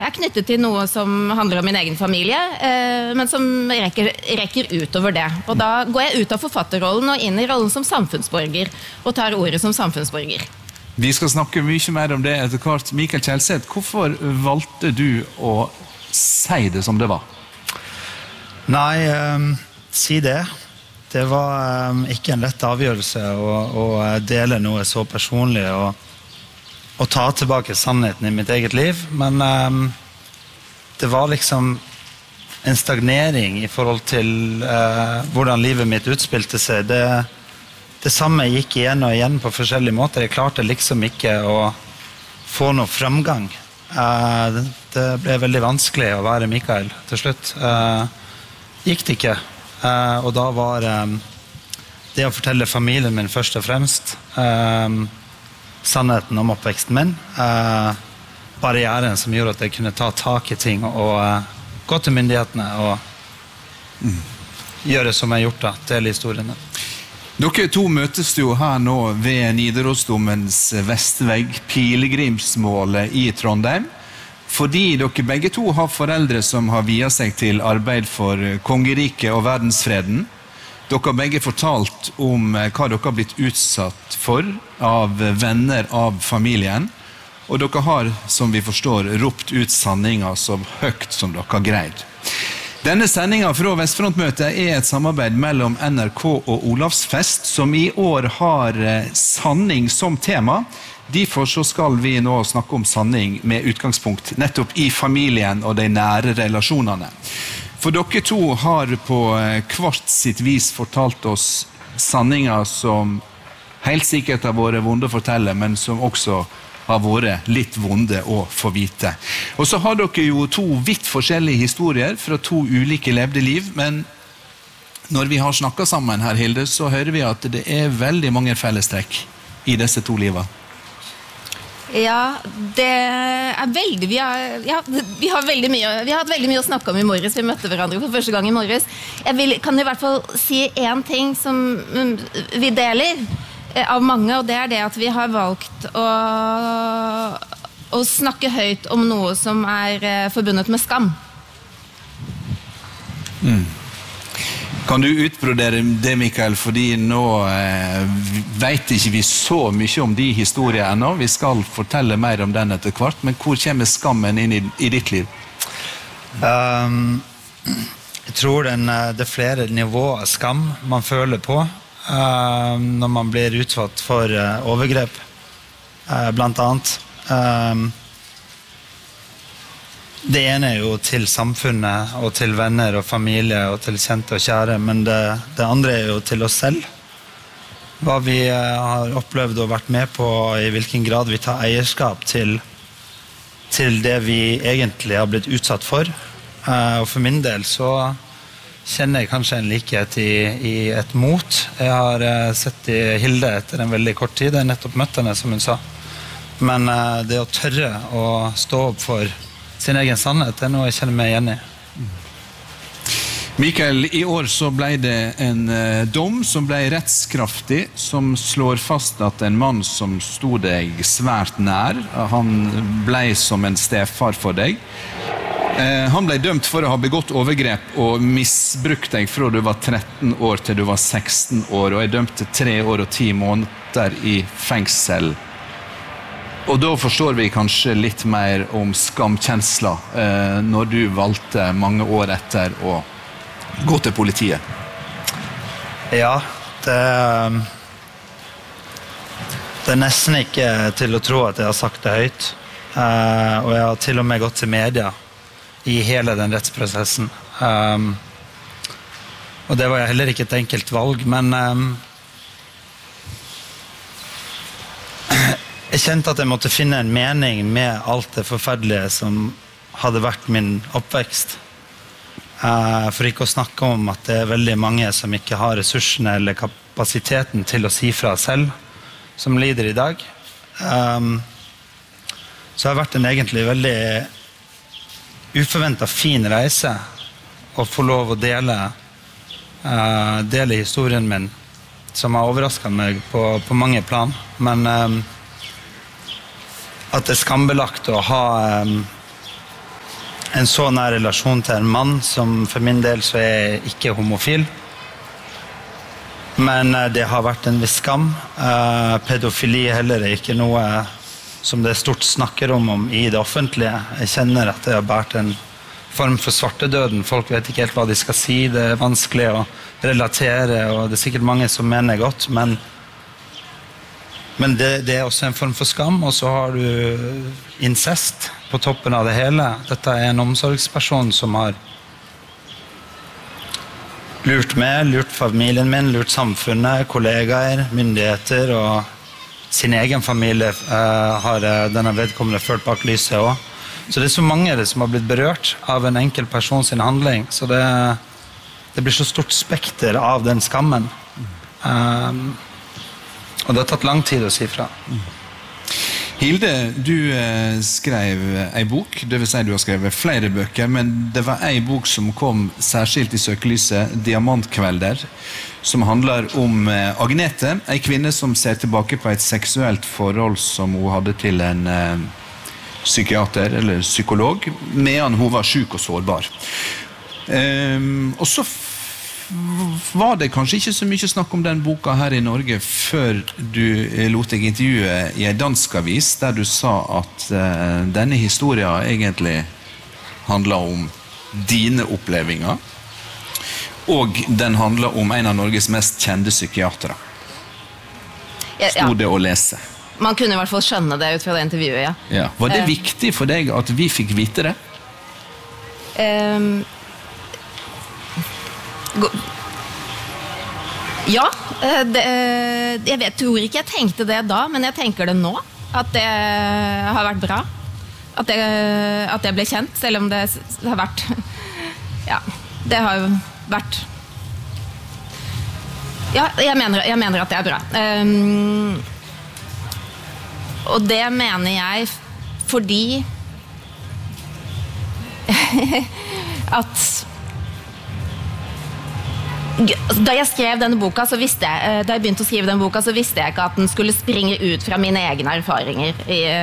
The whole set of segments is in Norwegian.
Jeg knyttet til noe som handler om min egen familie, men som rekker utover det. Og da går jeg ut av forfatterrollen og inn i rollen som samfunnsborger, og tar ordet som samfunnsborger. Vi skal snakke mye mer om det etter hvert. Mikael Kjelseth, hvorfor valgte du å si det som det var? Nei, si det. Det var ikke en lett avgjørelse å dele noe så personlig og ta tilbake sannheten i mitt eget liv, men det var liksom en stagnering i forhold til hvordan livet mitt utspilte seg. Det samme gikk igjen og igjen på forskjellige måter. Jeg klarte liksom ikke å få noe framgang. Det ble veldig vanskelig å være Mikael til slutt. Gikk det ikke. Og da var det å fortelle familien min først og fremst sannheten om oppveksten min, barrieren som gjorde at jeg kunne ta tak i ting og gå til myndighetene og gjøre som jeg har gjort da, dele historiene. Dere to møtes jo her nå ved Nidarosdomens vestvegg, pilegrimsmålet i Trondheim, fordi dere begge to har foreldre som har viet seg til arbeid for kongeriket og verdensfreden. Dere har begge fortalt om hva dere har blitt utsatt for av venner av familien, og dere har, som vi forstår, ropt ut sanninger så høyt som dere har greid. Denne sendingen fra Vestfrontmøtet et samarbeid mellom NRK og Olavsfest, som i år har sanning som tema. Derfor så skal vi nå snakke om sanning med utgangspunkt nettopp i familien og de nære relasjonene. For dere to har på hvert sitt vis fortalt oss sanninger som helt sikkert har vært vonde å fortelle, men som også har vært litt vonde å få vite. Og så har dere jo to vidt forskjellige historier fra to ulike levde liv, men når vi har snakket sammen her, Hilde, så hører vi at det veldig mange fellestrekk i disse to livene. Ja, det veldig, vi har veldig mye, vi har hatt veldig mye å snakke om i morges. Vi møtte hverandre for første gang i morges. Kan i hvert fall si en ting som vi deler av mange, og det det at vi har valgt å snakke høyt om noe som forbundet med skam. Kan du utbrodere det, Mikael, fordi nå vet ikke vi så mye om de historiene ennå. Vi skal fortelle mer om den etter hvert, men hvor kommer skammen inn i ditt liv? Jeg tror det flere nivåer av skam man føler på når man blir utsatt for overgrep, blant annet. Det ene jo til samfunnet og til venner og familie og til kjente og kjære, men det andre jo til oss selv. Hva vi har opplevd og vært med på, i hvilken grad vi tar eierskap til det vi egentlig har blitt utsatt for. Og for min del så kjenner jeg kanskje en likhet i et mot. Jeg har sett i Hilde etter en veldig kort tid, jeg har nettopp møtt henne, som hun sa. Men det å tørre å stå opp for sin egen sannhet, det noe jeg kjenner meg igjen i. Mikael, i år så ble det en dom som ble rettskraftig, som slår fast at en mann som stod deg svært nær, han ble som en stefar for deg. Han ble dømt for å ha begått overgrep og misbrukt deg fra du var 13 år til du var 16 år, og dømt til 3 år og 10 måneder i fengsel. Og da forstår vi kanskje litt mer om skamkjensler når du valgte mange år etter å gå til politiet. Ja, det nesten ikke til å tro at jeg har sagt det høyt. Og jeg har til og med gått til media i hele den rettsprosessen. Og det var heller ikke et enkelt valg, men jeg kjente at jeg måtte finne en mening med alt det forferdelige som hadde vært min oppvekst. For ikke å snakke om at det veldig mange som ikke har ressursene eller kapasiteten til å si fra selv, som lider i dag. Så har det vært en egentlig veldig uforventet fin reise å få lov å dele historien min, som har overrasket meg på mange plan. Men at det skambelagt å ha en så nær relasjon til en mann, som for min del så er jeg ikke homofil. Men det har vært en viss skam. Pedofili heller er ikke noe som det stort snakker om i det offentlige. Jeg kjenner at det har vært en form for svartedøden. Folk vet ikke helt hva de skal si. Det er vanskelig å relatere, og det er sikkert mange som mener godt, men det er også en form for skam, og så har du incest på toppen av det hele. Dette er en omsorgsperson som har lurt meg, lurt familien min, lurt samfunnet, kollegaer, myndigheter, og sin egen familie har denne vedkommende ført bak lyset også. Så det er så mange som har blitt berørt av en enkel person sin handling, så det blir så stort spekter av den skammen. Og det har tatt lang tid å si fra. Hilde, du skrev en bok, det vil si du har skrevet flere bøker, men det var en bok som kom særskilt i søkelyset, Diamantkvelder, som handler om Agnete, en kvinne som ser tilbake på et seksuelt forhold som hun hadde til en psykiater eller psykolog, medan hun var syk og sårbar. Og så var det kanskje ikke så mye snakk om den boka her i Norge før du lot deg intervjue i en dansk avis, der du sa at denne historien egentlig handler om dine opplevinger, og den handler om en av Norges mest kjente psykiatere. Stod det å lese? Man kunne i hvert fall skjønne det ut fra det intervjuet, ja. Var det viktig for deg at vi fikk vite det? Ja, jeg tror ikke jeg tenkte det da, men jeg tenker det nå, at det har vært bra. At det ble kjent, selv om det har vært, ja, det har jo vært, ja, jeg mener at det er bra. Og det mener jeg fordi at da jeg skrev denne boka, da jeg begynte å skrive denne boka, så visste jeg ikke at den skulle springe ut fra mine egne erfaringer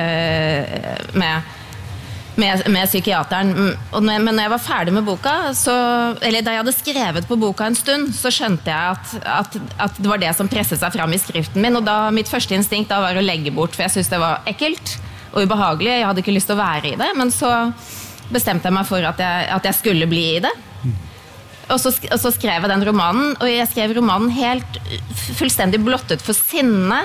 med psykiateren. Men når jeg var ferdig med boka, eller da jeg hadde skrevet på boka en stund, så skjønte jeg at det var det som presset seg fram i skriften min, og da mitt første instinkt da var å legge bort, for jeg synes det var ekkelt og ubehagelig. Jeg hadde ikke lyst til å være i det, men så bestemte jeg meg for at jeg skulle bli i det. Og så skrev jeg den romanen, og jeg skrev romanen helt fullstendig blottet for sinne.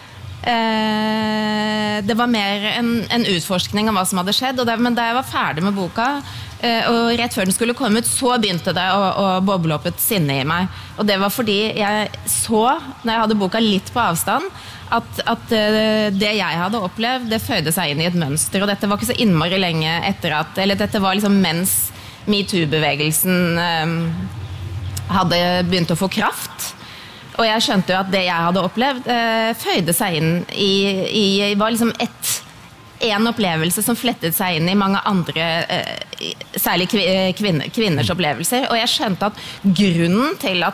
Det var mer en utforskning av hva som hadde skjedd, men da jeg var ferdig med boka, og rett før den skulle komme ut, så begynte det å boble opp et sinne i meg. Og det var fordi jeg så, når jeg hadde boka litt på avstand, at det jeg hadde opplevd, det føyde seg inn i et mønster, og dette var ikke så innmari lenge etter dette var liksom mens MeToo-bevegelsen hadde begynt å få kraft. Og jeg skjønte jo at det jeg hadde opplevd føyde seg inn var liksom en opplevelse som flettet seg inn i mange andre, særlig kvinners opplevelser. Og jeg skjønte at grunnen til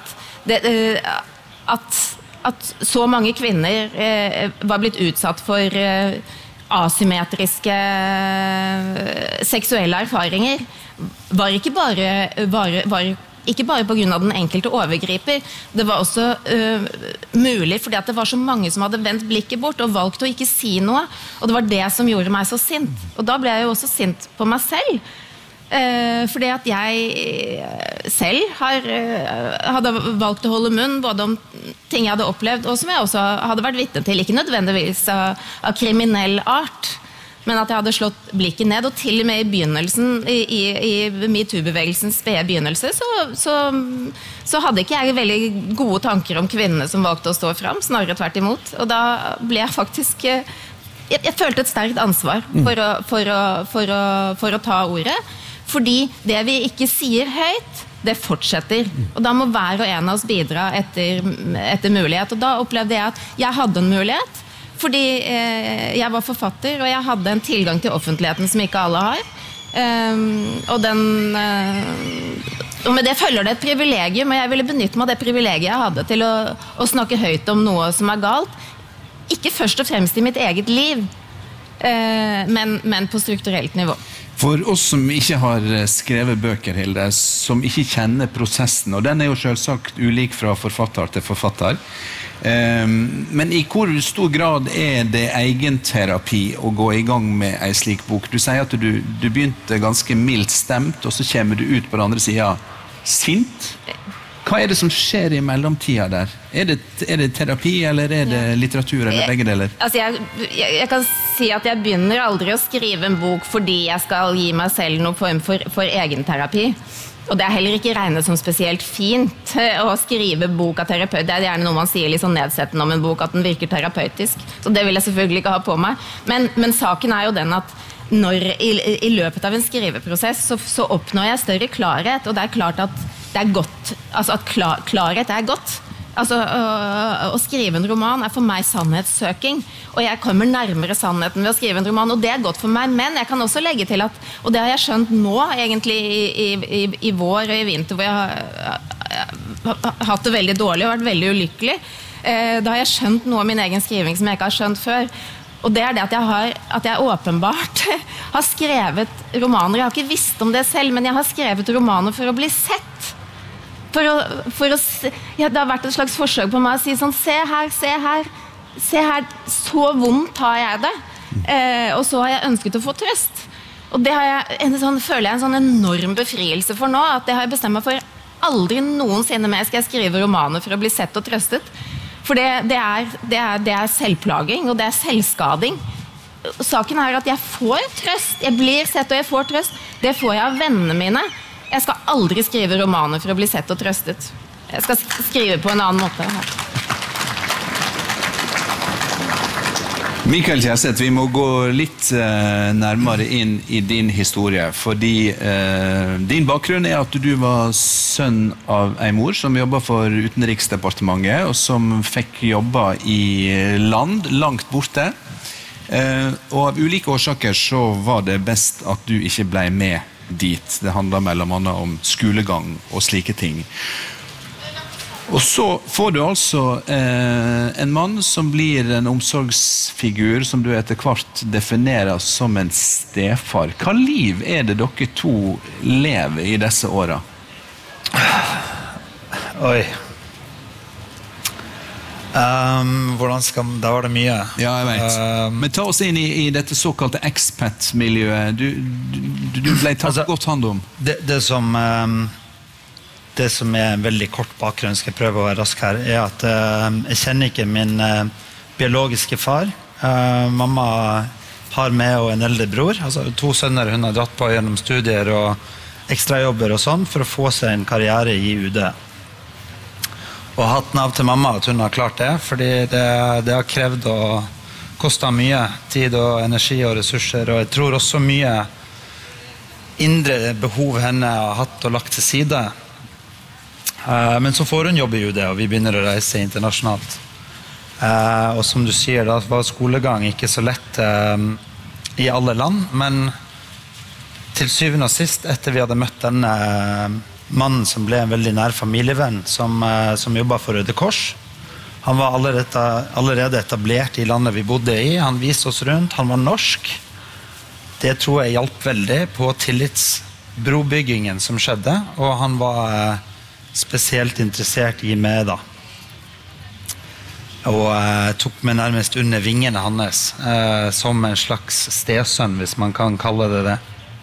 at så mange kvinner var blitt utsatt for asymmetriske seksuelle erfaringer, var ikke bare på grunn av den enkelte overgriper. Det var også mulig fordi at det var så mange som hadde vendt blikket bort og valgt å ikke si noe, og det var det som gjorde meg så sint. Og da ble jeg jo også sint på meg selv, fordi at jeg selv hadde valgt å holde munn både om ting jeg hadde opplevd, og som jeg også hadde vært vitne til, ikke nødvendigvis av kriminell art, men at jeg hadde slått blikket ned, og til og med i begynnelsen, i MeToo-bevegelsens spede begynnelse, så hadde ikke jeg veldig gode tanker om kvinnene som valgte å stå fram, snarere tvert imot. Og da ble jeg faktisk, jeg følte et sterkt ansvar for å ta ordet, fordi det vi ikke sier høyt, det fortsetter. Og da må hver og en av oss bidra etter mulighet. Og da opplevde jeg at jeg hadde en mulighet, fordi jeg var forfatter, og jeg hadde en tilgang til offentligheten som ikke alle har. Og med det følger det et privilegium, og jeg ville benytte meg av det privilegiet jeg hadde til å snakke høyt om noe som er galt. Ikke først og fremst i mitt eget liv, men på strukturelt nivå. For oss som ikke har skrevet bøker, Hilde, som ikke kjenner prosessen, og den jo selvsagt ulik fra forfatter til forfatter, men i hvor stor grad det egenterapi å gå i gang med en slik bok? Du sier at du begynte ganske mildt stemt, og så kommer du ut på den andre siden sint. Hva det som skjer i mellomtida der? Det terapi, eller det litteratur, eller begge deler? Altså jeg kan si at jeg begynner aldri å skrive en bok fordi jeg skal gi meg selv noen form for egenterapi. Og det heller ikke regnet som spesielt fint å skrive bok av terapeut. Det gjerne noe man sier litt sånn nedsettende om en bok, at den virker terapeutisk. Så det vil jeg selvfølgelig ikke ha på meg. Men saken jo den at i løpet av en skriveprosess så oppnår jeg større klarhet, og det klart at det godt, altså at klarhet godt. Altså, å skrive en roman for meg sannhetssøking, og jeg kommer nærmere sannheten ved å skrive en roman, og det godt for meg, men jeg kan også legge til at, og det har jeg skjønt nå, egentlig i vår og i vinter, hvor jeg har hatt det veldig dårlig og vært veldig ulykkelig, da har jeg skjønt noe av min egen skriving som jeg ikke har skjønt før, og det det at jeg åpenbart har skrevet romaner, jeg har ikke visst om det selv, men jeg har skrevet romaner for å bli sett, det har vært et slags forsøk på meg å si sånn, se her, så vondt har jeg det, og så har jeg ønsket å få trøst. Og det føler jeg en sånn enorm befrielse for nå, at det har jeg bestemt meg for aldri noensinne mer skal jeg skrive romaner for å bli sett og trøstet. For det selvplaging, og det selvskading. Saken at jeg får trøst, jeg blir sett og jeg får trøst, det får jeg av vennene mine. Jeg skal aldri skrive romaner for å bli sett og trøstet. Jeg skal skrive på en annen måte. Mikael Kjærseth, vi må gå litt nærmere inn i din historie, fordi din bakgrunn at du var sønn av en mor som jobbet for Utenriksdepartementet, og som fikk jobbe i land langt borte. Og av ulike årsaker så var det best at du ikke ble med dit. Det handler mellom annet om skolegang og slike ting. Og så får du altså en mann som blir en omsorgsfigur som du etter hvert definerer som en stefar. Hva liv det dere to lever i disse årene? Oi. Da var det mye. Ja, jeg vet. Men ta oss inn i dette såkalte expat-miljøet. Du ble tatt godt hand om. Det som en veldig kort bakgrunn, skal jeg prøve å være rask her, at jeg kjenner ikke min biologiske far. Mamma har med og en eldre bror, altså 2 sønner hun har dratt på gjennom studier og ekstrajobber og sånn, for å få seg en karriere i UD. Og hatten av til mamma at hun har klart det, fordi det har krevd og kostet mye tid og energi og ressurser, og jeg tror også mye indre behov henne har hatt og lagt til side. Men så får hun jobb i UD, og vi begynner å reise internasjonalt. Og som du sier, da var skolegang ikke så lett i alle land, men til syvende og sist, etter vi hadde møtt denne mannen som ble en veldig nær familievenn, som jobbet for Røde Kors. Han var allerede etablert i landet vi bodde i, han viste oss rundt, han var norsk. Det tror jeg hjalp veldig på tillitsbrobyggingen som skjedde, og han var spesielt interessert i meg da. Og tok meg nærmest under vingene hans, som en slags stesønn, hvis man kan kalle det det.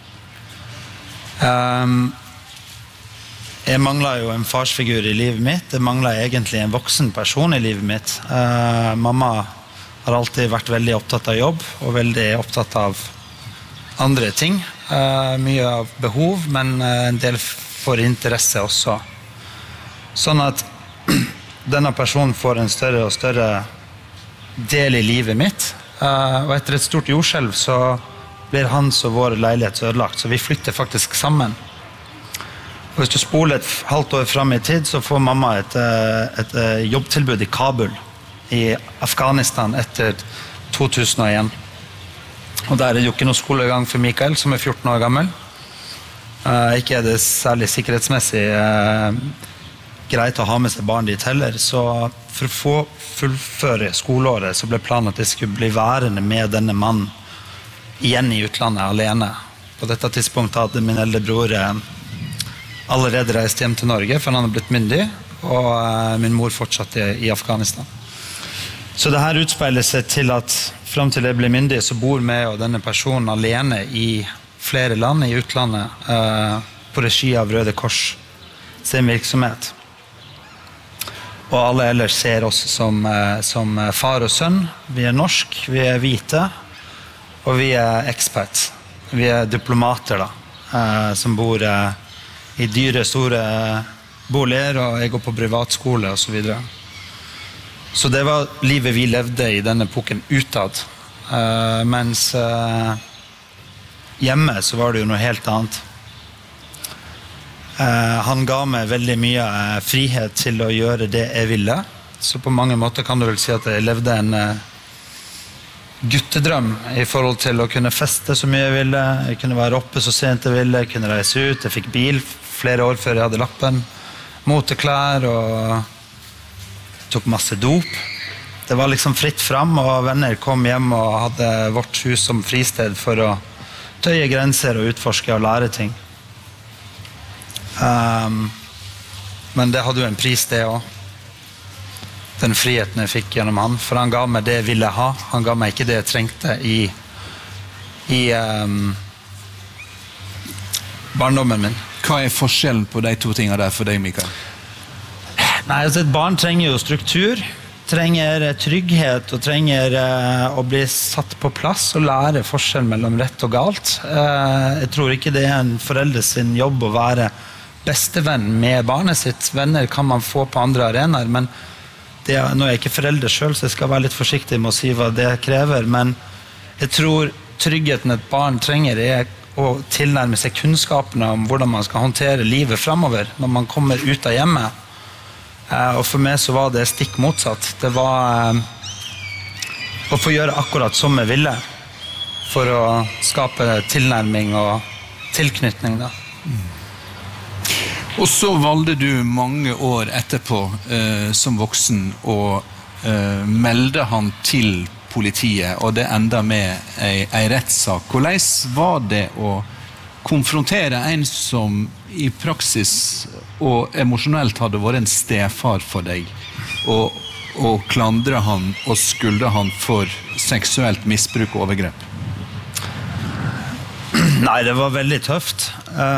Jeg manglet jo en farsfigur i livet mitt. Det manglet egentlig en voksen person i livet mitt. Mamma har alltid vært veldig opptatt av jobb, og veldig opptatt av andre ting. Mye av behov, men en del for interesse også. Sånn at denne personen får en større og større del i livet mitt. Og etter et stort jordskjelv så blir hans og vår leilighet ødelagt, så vi flytter faktisk sammen. Og hvis du spoler et halvt år frem i tid, så får mamma et jobbtilbud i Kabul, i Afghanistan, etter 2001. Og der det jo ikke noe skolegang for Mikael, som 14 år gammel. Ikke det særlig sikkerhetsmessig greit å ha med seg barn dit heller, så for å få fullføre skoleåret, så ble planen at jeg skulle bli værende med denne mannen igjen i utlandet alene. På dette tidspunktet hadde min eldre bror allerede reist hjem til Norge, for han hadde blitt myndig, og min mor fortsatte i Afghanistan. Så det her utspeiler seg til at frem til jeg ble myndig, så bor meg og denne personen alene i flere land i utlandet, på regi av Røde Kors sin virksomhet. Og alle ellers ser oss som far og sønn. Vi norsk, vi hvite, og vi expats. Vi diplomater da, som bor i dyre, store boliger, og jeg går på privatskole og så videre. Så det var livet vi levde i denne epoken utad. Mens hjemme så var det jo noe helt annet. Han ga meg veldig mye frihet til å gjøre det jeg ville. Så på mange måter kan du vel si at jeg levde en guttedrøm i forhold til å kunne feste så mye jeg ville. Jeg kunne være oppe så sent jeg ville, jeg kunne reise ut. Jeg fikk bil flere år før jeg hadde lappen. Moteklær og tok masse dop. Det var liksom fritt fram, og venner kom hjem og hadde vårt hus som fristed for å tøye grenser og utforske og lære ting. Men det hadde jo en pris det også. Den friheten jeg fikk gjennom han, for han ga meg det jeg ville ha. Han ga meg ikke det jeg trengte i barndommen min. Hva forskjellen på de to tingene der for deg, Mikael? Nei, altså et barn trenger jo struktur, trenger trygghet og trenger å bli satt på plass og lære forskjell mellom rett og galt. Jeg tror ikke det en forelder sin jobb å være bestevenn med barnet sitt. Venner kan man få på andre arenaer, men nå er jeg ikke forelder selv, så jeg skal være litt forsiktig med å si hva det krever, men jeg tror tryggheten et barn trenger er å tilnærme seg kunnskapene om hvordan man skal håndtere livet fremover når man kommer ut av hjemmet. Og for meg så var det stikk motsatt. Det var å få gjøre akkurat som jeg ville for å skape tilnærming og tilknytning da. Og så valgte du mange år etterpå som voksen å melde han til politiet, og det enda med en rettssak. Hvordan var det å konfrontere en som i praksis og emosjonelt hadde vært en stefar for deg, og klandre han og skulde han for seksuelt misbruk og overgrep? Nei, det var veldig tøft.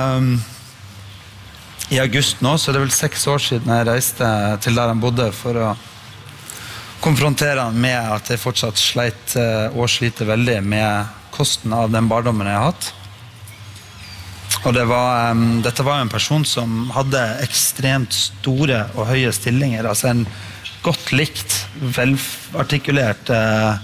I august nå, så det er vel 6 år siden jeg reiste til der han bodde for å konfrontere han med at jeg fortsatt sleit og sliter veldig med kosten av den barndommen jeg har hatt. Og dette var en person som hadde ekstremt store og høye stillinger, altså en godt likt, velartikulert,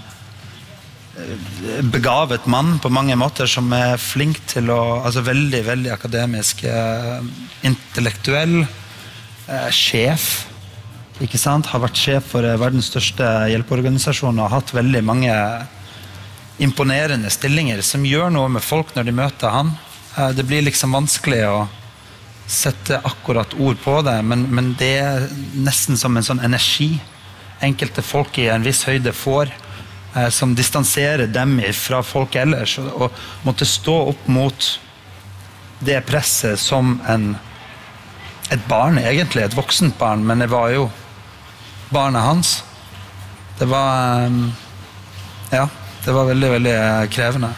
begavet mann på mange måter som er flink til å, altså veldig, veldig akademisk, intellektuell, sjef, ikke sant? Har vært sjef for verdens største hjelpeorganisasjon og har hatt veldig mange imponerende stillinger som gjør noe med folk når de møter han. Det blir liksom vanskelig å sette akkurat ord på det, men det er nesten som en sånn energi enkelte folk i en viss høyde får, som distanserer dem fra folk ellers, og måtte stå opp mot det presset som et barn, egentlig et voksent barn, men det var jo barnet hans. Det var veldig, veldig krevende.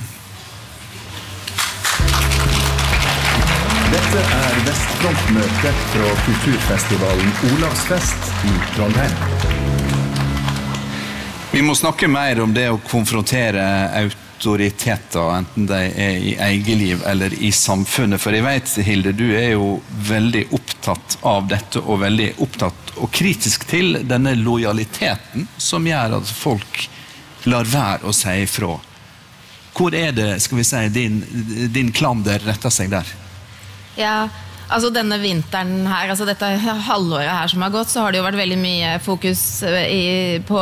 Dette Vestfrontmøte fra kulturfestivalen Olavsfest i Trondheim. Vi må snakke mer om det å konfrontere autoriteter, enten de er i eget liv eller i samfunnet. For jeg vet, Hilde, du er jo veldig opptatt av dette, og veldig opptatt og kritisk til denne lojaliteten som gjør at folk lar være å si ifra. Hvor er det, skal vi si, din klander retter seg der? Ja, altså denne vinteren her, altså dette halvåret her som har gått, så har det jo vært veldig mye fokus på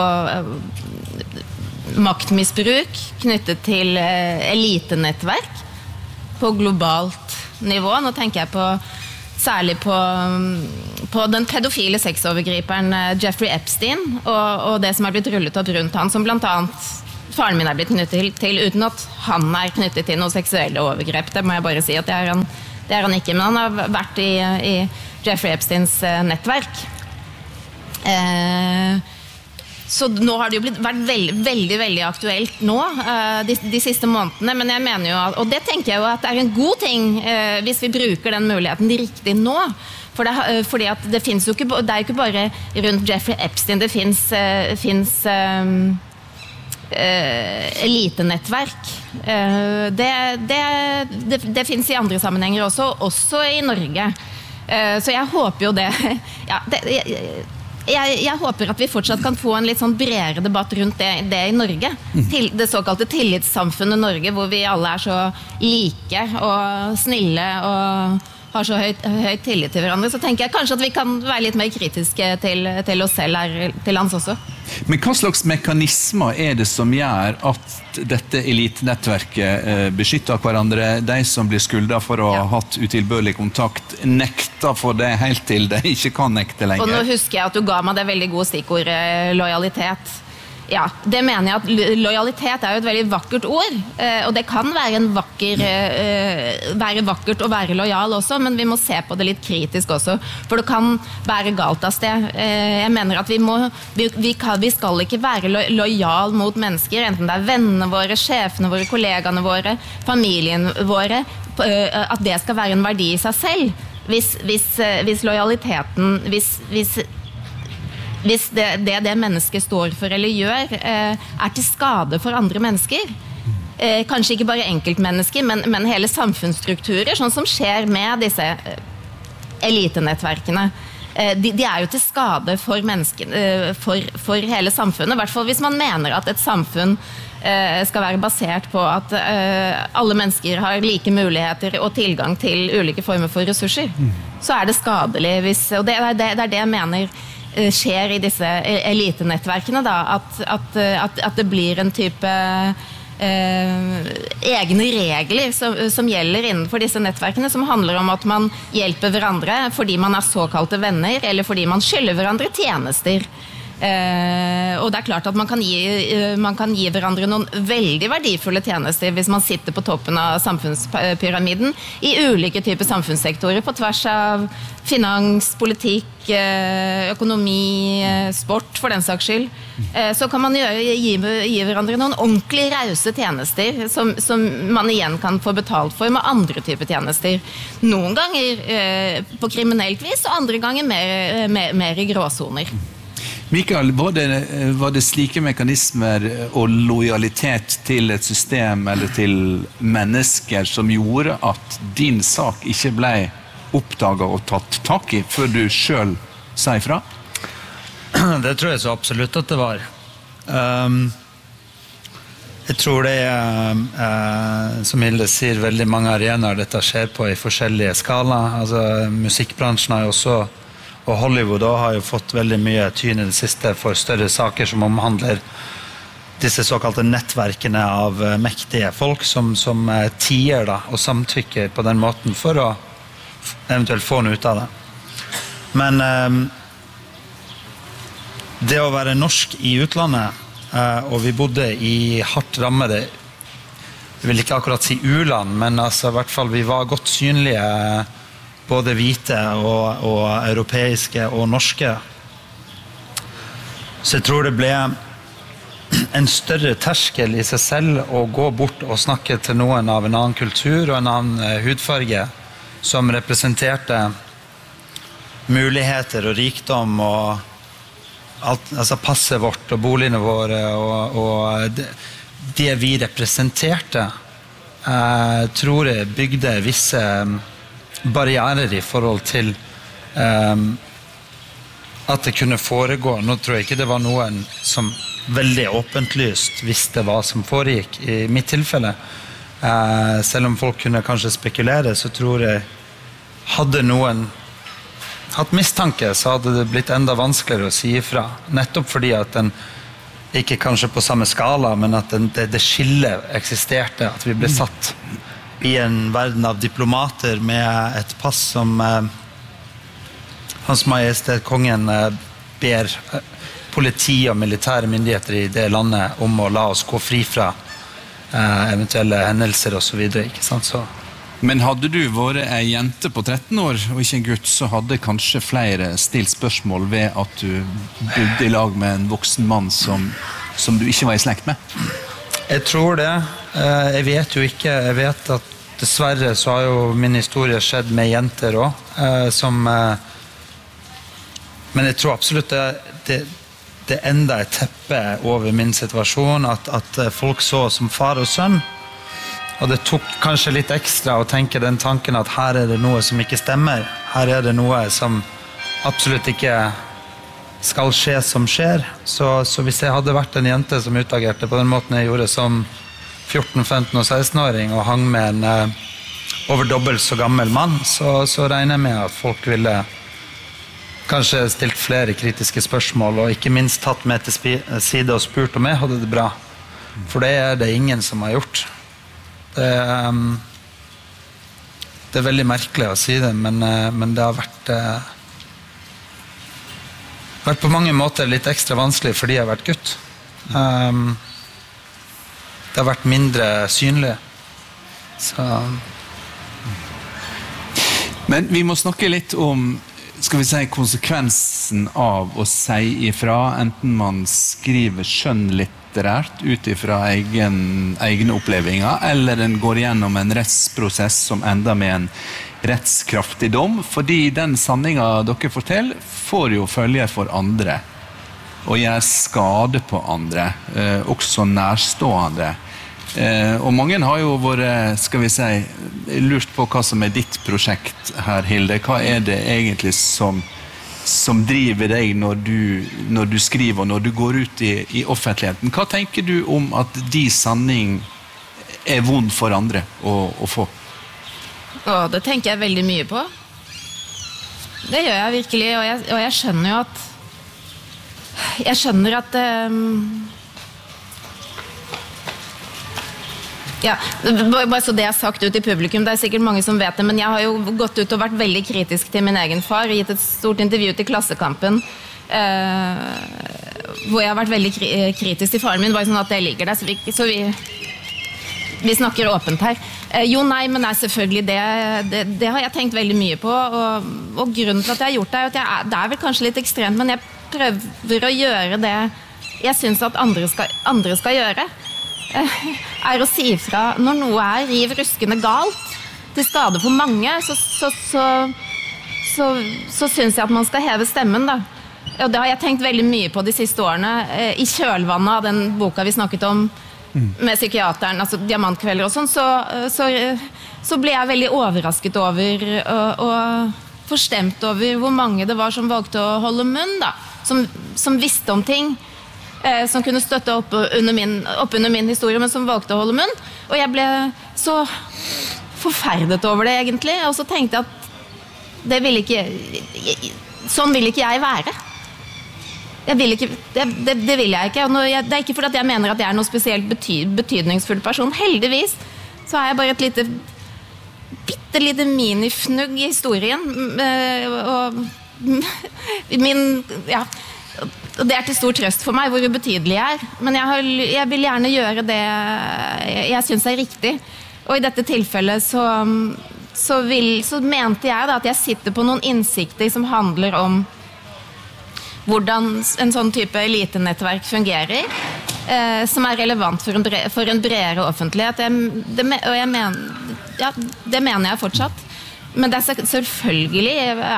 maktmisbruk knyttet til elitenettverk på globalt nivå. Nå tenker jeg særlig på den pedofile sexovergriperen Jeffrey Epstein og det som har blitt rullet opp rundt han, som blant annet faren min blitt knyttet til, uten at han knyttet til noe seksuelle overgrep. Det må jeg bare si at det han ikke, men han har vært i Jeffrey Epsteins nettverk. Så nå har det jo vært veldig, veldig aktuelt nå, de siste månedene, men jeg mener jo, og det tenker jeg jo at en god ting hvis vi bruker den muligheten riktig nå, fordi at det finnes jo ikke, det jo ikke bare rundt Jeffrey Epstein, det finnes elitenettverk. Det finnes i andre sammenhenger også i Norge. Så jeg håper jo det, jeg håper at vi fortsatt kan få en litt sånn bredere debatt rundt det i Norge. Det såkalte tillitssamfunnet Norge, hvor vi alle så like og snille og har så høy tillit til hverandre, så tenker jeg kanskje at vi kan være litt mer kritiske til oss selv her til lands også. Men hva slags mekanismer det som gjør at dette elitenettverket beskytter hverandre, de som blir skuldet for å ha hatt utilbørlig kontakt, nekter for det helt til de ikke kan nekte lenger? Og nå husker jeg at du ga meg det veldig gode stikkord, lojalitet. Ja, det mener jeg at lojalitet jo et veldig vakkert ord, og det kan være være vakkert å være lojal også, men vi må se på det litt kritisk også, for det kan være galt av sted. Jeg mener at vi skal ikke være lojal mot mennesker, enten det vennene våre, sjefene våre, kollegaene våre, familien våre, at det skal være en verdi i seg selv. Hvis lojaliteten, hvis det mennesket står for eller gjør til skade for andre mennesker, kanskje ikke bare enkeltmennesker, men hele samfunnsstrukturer, sånn som skjer med disse elitenettverkene. De jo til skade for menneskene, for hele samfunnet, i hvert fall hvis man mener at et samfunn skal være basert på at alle mennesker har like muligheter og tilgang til ulike former for ressurser. Så det skadelig, og det det jeg mener skjer i disse elitenettverkene da, at det blir en type egne regler som gjelder innenfor disse nettverkene, som handler om at man hjelper hverandre fordi man såkalte venner, eller fordi man skylder hverandre tjenester. Og det klart at man kan gi hverandre noen veldig verdifulle tjenester hvis man sitter på toppen av samfunnspyramiden i ulike typer samfunnssektorer på tvers av finans, politikk, økonomi, sport for den saks skyld. Så kan man gi hverandre noen ordentlig rause tjenester som man igjen kan få betalt for med andre typer tjenester. Noen ganger på kriminelt vis, og andre ganger mer i gråsoner. Mikael, var det slike mekanismer og lojalitet til et system eller til mennesker som gjorde at din sak ikke ble oppdaget og tatt tak i før du selv sa ifra? Det tror jeg så absolutt at det var. Jeg tror det som Hilde sier, veldig mange arenaer dette skjer på i forskjellige skala. Altså, musikkbransjen har jo også, og Hollywood har jo fått veldig mye tyn i det siste for større saker som omhandler disse såkalte nettverkene av mektige folk som tier da, og samtykker på den måten for å eventuelt få noe ut av det. Men det å være norsk i utlandet, og vi bodde i hardt rammede, jeg vil ikke akkurat si u-land, men altså, i hvert fall vi var godt synlige, både hvite og europeiske og norske. Så jeg tror det ble en større terskel i seg selv å gå bort og snakke til noen av en annen kultur og en annen hudfarge som representerte muligheter og rikdom og alt, altså passet vårt og boligene våre og det vi representerte tror jeg bygde visse barrierer i forhold til at det kunne foregå. Nå tror jeg ikke det var noen som veldig åpentlyst visste hva som foregikk i mitt tilfelle. Selv om folk kunne kanskje spekulere, så tror jeg hadde noen hatt mistanke, så hadde det blitt enda vanskeligere å si ifra. Nettopp fordi at den ikke kanskje på samme skala, men at det skillet eksisterte, at vi ble satt i en verden av diplomater med et pass som Hans Majestet Kongen ber politi og militære myndigheter i det landet om å la oss gå fri fra eventuelle hendelser og så videre, ikke sant? Så. Men hadde du vært en jente på 13 år og ikke en gutt, så hadde kanskje flere stilt spørsmål ved at du bodde i lag med en voksen mann som du ikke var i slekt med? Jeg tror det. Jeg vet jo ikke. Jeg vet at dessverre så har jo min historie skjedd med jenter også, men jeg tror absolutt det enda et teppe over min situasjon, at folk så som far og sønn, og det tok kanskje litt ekstra å tenke den tanken at her det noe som ikke stemmer, her det noe som absolutt ikke skal skje som skjer, så hvis jeg hadde vært en jente som utagerte på den måten jeg gjorde som 14, 15 og 16-åring og hang med en over dobbelt så gammel mann, så regner jeg med at folk ville kanskje stilt flere kritiske spørsmål, og ikke minst tatt meg til side og spurt om jeg hadde det bra. For det det ingen som har gjort. Det veldig merkelig å si det, men det har vært på mange måter litt ekstra vanskelig fordi jeg har vært gutt. Det har vært mindre synlig. Så. Men vi må snakke litt om, skal vi si, konsekvensen av å si ifra, enten man skriver skjønnlitterært ut ifra egne opplevelser, eller den går gjennom en rettsprosess som ender med en rettskraftig dom, fordi den sanningen dere forteller får jo følger for andre, og gjør skade på andre, også nærstående. Og mange har jo vært, skal vi si, lurt på hva som ditt prosjekt her, Hilde. Hva det egentlig som driver deg når du skriver, og når du går ut i offentligheten? Hva tenker du om at de sanning vond for andre å få? Det tenker jeg veldig mye på. Det gjør jeg virkelig, og jeg skjønner jo at ja, bare så det sagt ut i publikum, det sikkert mange som vet det, men jeg har jo gått ut og vært veldig kritisk til min egen far, og gitt et stort intervju til Klassekampen, hvor jeg har vært veldig kritisk til faren min, bare sånn at det ligger der, så vi snakker åpent her. Jo, nei, men nei, selvfølgelig, det har jeg tenkt veldig mye på, og grunnen til at jeg har gjort det, at det vel kanskje litt ekstremt, men jeg prøver å gjøre det jeg synes at andre skal gjøre. Å si ifra når noe riv ruskende galt til skade for mange, så synes jeg at man skal heve stemmen da. Og det har jeg tenkt veldig mye på de siste årene i kjølvannet av den boka vi snakket om med psykiateren, altså Diamantkvelder og sånn, så ble jeg veldig overrasket over og forstemt over hvor mange det var som valgte å holde munn da, som visste om ting som kunne støtte opp under min historie, men som valgte å holde munn. Og jeg ble så forferdet over det egentlig, og så tenkte jeg at sånn vil ikke jeg være. Det vil jeg ikke, og det ikke fordi at jeg mener at jeg noe spesielt betydningsfull person. Heldigvis så jeg bare et bittelite minifnugg i historien, og og det til stor trøst for meg hvor ubetydelig jeg men jeg vil gjerne gjøre det jeg synes riktig, og i dette tilfellet så mente jeg da at jeg sitter på noen innsikter som handler om hvordan en sånn type elitenettverk fungerer, som relevant for en bredere offentlighet, og jeg mener, ja, det mener jeg fortsatt, men det selvfølgelig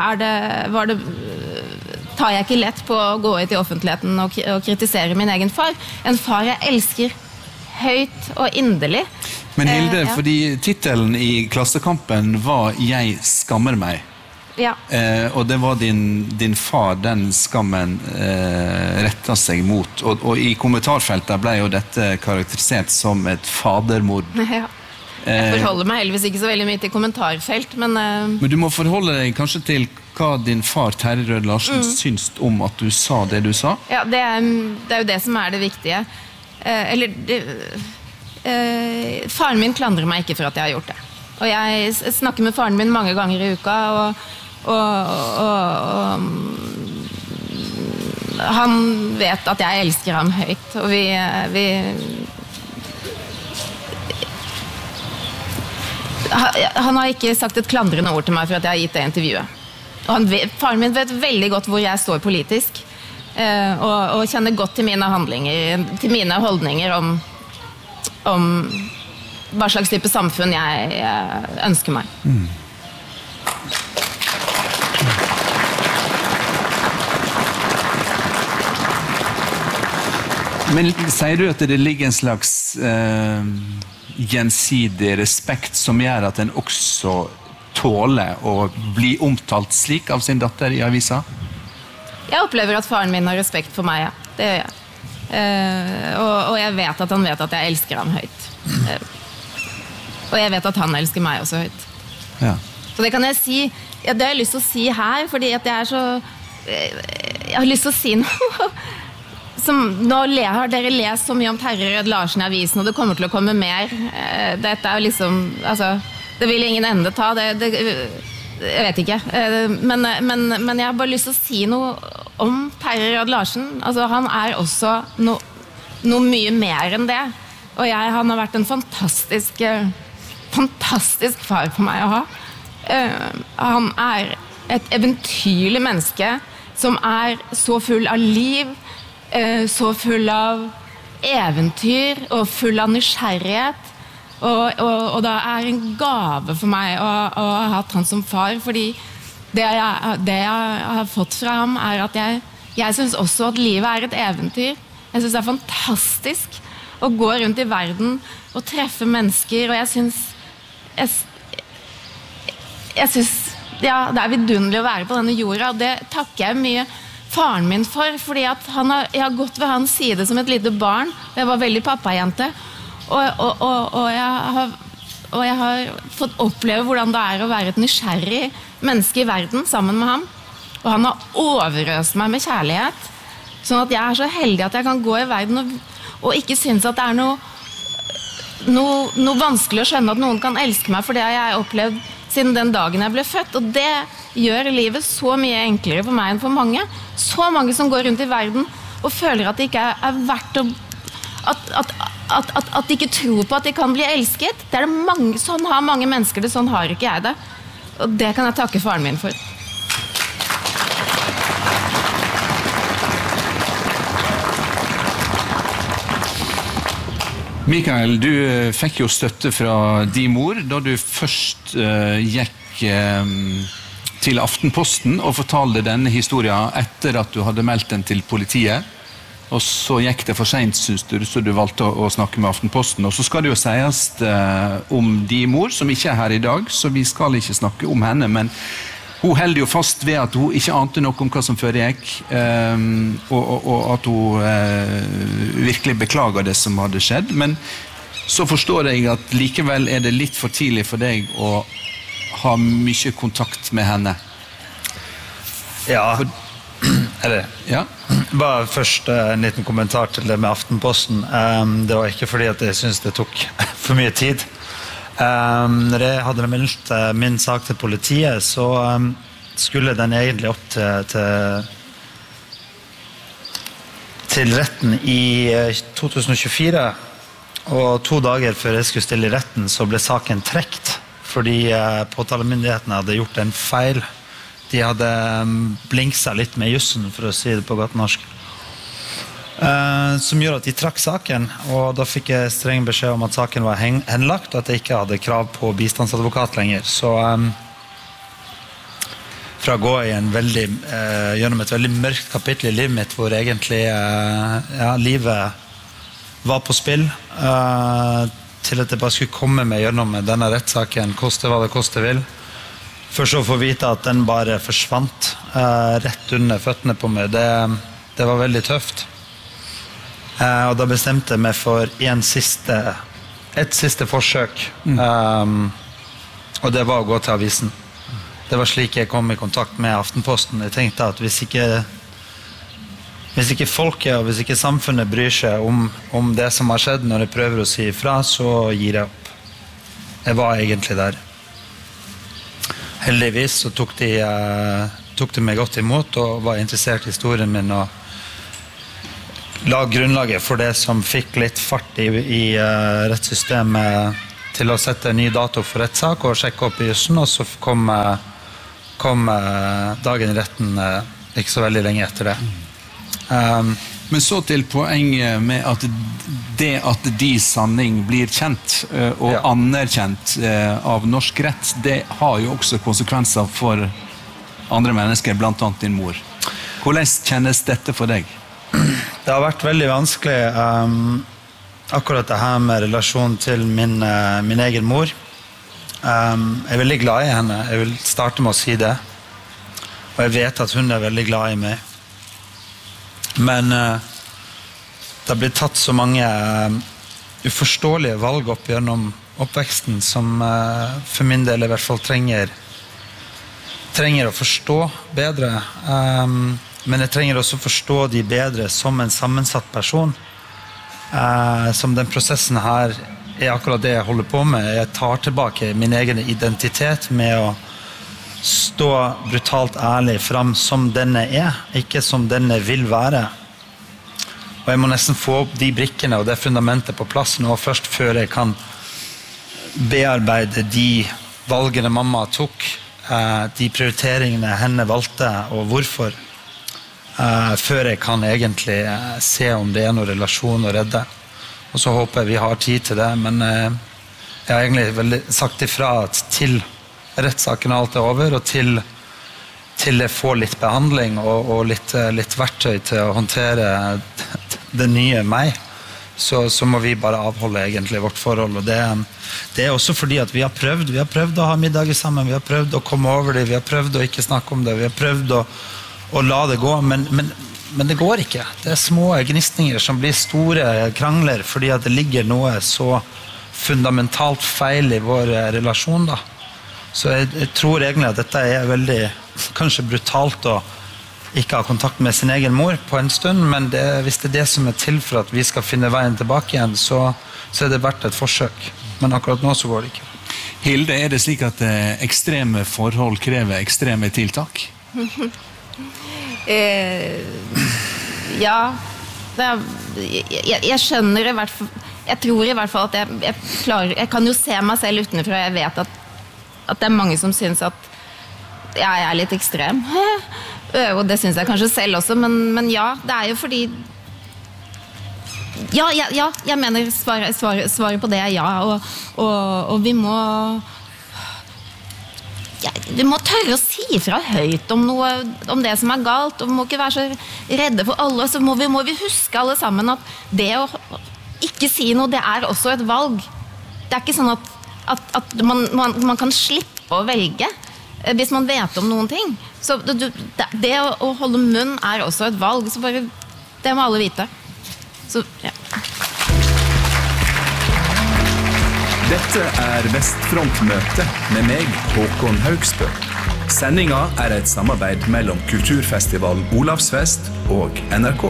tar jeg ikke lett på å gå ut i offentligheten og kritisere min egen far. En far jeg elsker høyt og inderlig. Men Hilde, fordi titelen i Klassekampen var «Jeg skammer meg». Ja. Og det var din far, den skammen rettet seg mot. Og i kommentarfeltet ble jo dette karakterisert som et fadermord. Ja. Jeg forholder meg heldigvis ikke så veldig mye til kommentarfelt, men du må forholde deg kanskje til hva din far Terje Rød Larsen syns om at du sa det du sa? Ja, det jo det som det viktige. Faren min klandrer meg ikke for at jeg har gjort det. Og jeg snakker med faren min mange ganger i uka, han vet at jeg elsker ham høyt, og han har ikke sagt et klandrende ord til meg for at jeg har gitt det intervjuet. Og faren min vet veldig godt hvor jeg står politisk, og kjenner godt til mine handlinger, til mine holdninger om hva slags type samfunn jeg ønsker meg. Men sier du at det ligger en slags gjensidig respekt som gjør at en også tåler å bli omtalt slik av sin datter i avisa? Jeg opplever at faren min har respekt for meg, ja. Det gjør jeg. Og jeg vet at han vet at jeg elsker ham høyt. Og jeg vet at han elsker meg også høyt. Ja. Så det kan jeg si, det har jeg lyst til å si her, fordi at jeg har lyst til å si noe nå har dere lest så mye om Terje Rød-Larsen i avisen, og det kommer til å komme mer. Dette jo liksom, altså, det vil ingen ende ta, jeg vet ikke. Men jeg har bare lyst til å si noe om Terje Rød-Larsen. Altså, han også noe mye mer enn det. Og han har vært en fantastisk far for meg å ha. Han et eventyrlig menneske som så full av liv, så full av eventyr og full av nysgjerrighet, og det en gave for meg å ha hatt han som far, fordi det jeg har fått fra ham at jeg synes også at livet et eventyr. Jeg synes det fantastisk å gå rundt i verden og treffe mennesker, og jeg synes det vidunderlig å være på denne jorda, og det takker jeg mye faren min for, fordi at jeg har gått ved hans side som et lite barn, og jeg var veldig pappajente, og jeg har fått oppleve hvordan det å være et nysgjerrig menneske i verden sammen med ham, og han har overøst meg med kjærlighet, sånn at jeg så heldig at jeg kan gå i verden og ikke synes at det noe vanskelig å skjønne at noen kan elske meg, for det har jeg opplevd siden den dagen jeg ble født, og det gjør livet så mye enklere for meg enn for mange. Så mange som går rundt i verden og føler at det ikke verdt å at de ikke tror på at de kan bli elsket. Det mange, sånn har mange mennesker det, sånn har ikke jeg det. Og det kan jeg takke faren min for. Mikael, du fikk jo støtte fra din mor da du først gikk til Aftenposten og fortalte denne historien etter at du hadde meldt den til politiet. Og så gikk det for sent, synes du, så du valgte å snakke med Aftenposten. Og så skal det jo sies om din mor, som ikke her i dag, så vi skal ikke snakke om henne, men hun holder jo fast ved at hun ikke ante noe om hva som foregikk, og at hun virkelig beklager det som hadde skjedd. Men så forstår jeg at likevel det litt for tidlig for deg å ha mye kontakt med henne. Ja, Ja? Bare først en liten kommentar til det med Aftenposten. Det var ikke fordi at jeg synes det tok for mye tid. Når jeg hadde meldt min sak til politiet, så skulle den egentlig opp til retten i 2024, og 2 dager før jeg skulle stille i retten så ble saken trekt, fordi påtalemyndigheten hadde gjort en feil. De hadde blinkset litt med jussen, for å si det på godt norsk, som gjorde at de trakk saken, og da fikk jeg streng beskjed om at saken var henlagt, og at jeg ikke hadde krav på bistandsadvokat lenger. Så fra å gå gjennom et veldig mørkt kapittel i livet mitt, hvor egentlig livet var på spill, til at jeg bare skulle komme meg gjennom denne rettssaken, koste hva det koste vil. Først å få vite at den bare forsvant rett under føttene på meg, det var veldig tøft. Og da bestemte jeg meg for et siste forsøk, og det var å gå til avisen. Det var slik jeg kom i kontakt med Aftenposten. Jeg tenkte at hvis ikke folket og hvis ikke samfunnet bryr seg om det som har skjedd når jeg prøver å si ifra, så gir jeg opp. Jeg var egentlig der. Heldigvis så tok de meg godt imot og var interessert i historien min, og la grunnlaget for det som fikk litt fart i rettssystemet til å sette en ny dato for rettssak og sjekke opp i jussen, og så kom dagen i retten ikke så veldig lenge etter det. Men så til poenget med at det at de sanning blir kjent og anerkjent av norsk rett, det har jo også konsekvenser for andre mennesker, blant annet din mor. Hvordan kjennes dette for deg? Det har vært veldig vanskelig, akkurat det her med relasjon til min egen mor. Jeg er veldig glad i henne, jeg vil starte med å si det. Og jeg vet at hun er veldig glad i meg. Men det har blitt tatt så mange uforståelige valg opp gjennom oppveksten som for min del i hvert fall trenger å forstå bedre. Men jeg trenger også forstå de bedre som en sammensatt person. Som den prosessen her er akkurat det jeg holder på med. Jeg tar tilbake min egen identitet med å stå brutalt ærlig fram som denne er, ikke som denne vil være. Og jeg må nesten få opp de brikkene og det fundamentet på plass nå først, før jeg kan bearbeide de valgene mamma tok, de prioriteringene henne valgte, og hvorfor. Før jeg kan egentlig se om det er noen relasjon å redde. Og så håper jeg vi har tid til det, men jeg har egentlig veldig sagt ifra at til rettssaken alt er over, og til jeg får litt behandling og litt verktøy til å håndtere det nye meg, så må vi bare avholde egentlig vårt forhold. Og det er også fordi at vi har prøvd å ha middager sammen, vi har prøvd å komme over det, vi har prøvd å ikke snakke om det, vi har prøvd å la det gå, men det går ikke. Det er små gnistninger som blir store krangler, fordi at det ligger noe så fundamentalt feil i vår relasjon da. Så jeg tror egentlig at dette er veldig, kanskje brutalt å ikke ha kontakt med sin egen mor på en stund, men hvis det er det som er til for at vi skal finne veien tilbake igjen, så er det verdt et forsøk. Men akkurat nå så går det ikke. Hilde, er det slik at ekstreme forhold krever ekstreme tiltak? Ja, jeg skjønner i hvert fall, jeg tror i hvert fall at jeg kan jo se meg selv utenfra, jeg vet at det er mange som synes at jeg er litt ekstrem. Og det synes jeg kanskje selv også, men ja, det er jo fordi jeg mener svaret på det er ja, og vi må tørre å si fra høyt om det som er galt, og vi må ikke være så redde for alle, så må vi huske alle sammen at det å ikke si noe, det er også et valg. Det er ikke sånn at man kan slippe å velge hvis man vet om noen ting. Så det å holde munn er også et valg, så bare, det må alle vite. Så, ja. Dette er Vestfrontmøte med meg, Håkon Haugsbø. Sendinga er et samarbeid mellom Kulturfestival Olavsfest og NRK.